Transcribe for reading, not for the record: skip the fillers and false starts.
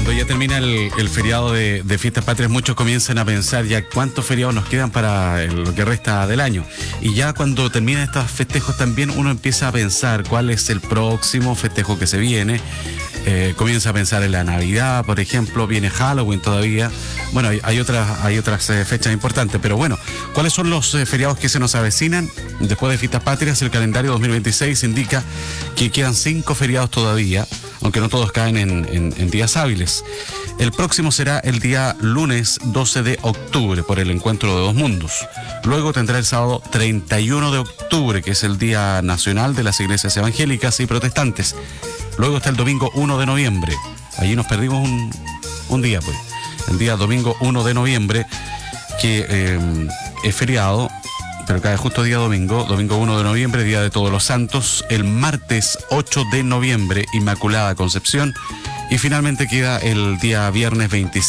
Cuando ya termina el feriado de Fiestas Patrias, muchos comienzan a pensar ya cuántos feriados nos quedan para lo que resta del año. Y ya cuando terminan estos festejos también uno empieza a pensar cuál es el próximo festejo que se viene. Comienza a pensar en la Navidad, por ejemplo, viene Halloween todavía. Bueno, hay otras fechas importantes, pero bueno, ¿cuáles son los feriados que se nos avecinan? Después de Fiestas Patrias, el calendario 2026 indica que quedan 5 feriados todavía, aunque no todos caen en días hábiles. El próximo será el día lunes 12 de octubre por el Encuentro de Dos Mundos. Luego tendrá el sábado 31 de octubre, que es el Día Nacional de las Iglesias Evangélicas y Protestantes. Luego está el domingo 1 de noviembre. Allí nos perdimos un día, pues. El día domingo 1 de noviembre, que es feriado, pero cae justo día domingo 1 de noviembre, Día de Todos los Santos. El martes 8 de noviembre, Inmaculada Concepción. Y finalmente queda el día viernes 25